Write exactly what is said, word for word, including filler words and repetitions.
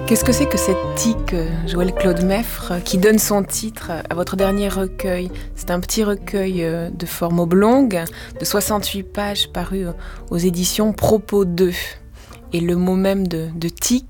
Qu'est-ce que c'est que cette tique, Joël Claude Meffre, qui donne son titre à votre dernier recueil? C'est un petit recueil de forme oblongue, de soixante-huit pages, paru aux éditions Propos deux. Et le mot même de, de tique